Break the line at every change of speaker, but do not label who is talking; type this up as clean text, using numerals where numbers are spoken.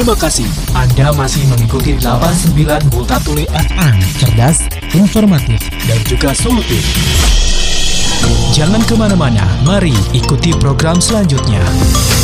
Terima kasih. Anda masih mengikuti 89 Multatuli FM.
Cerdas, informatif,
Dan juga solutif. Jangan kemana-mana, mari ikuti program selanjutnya.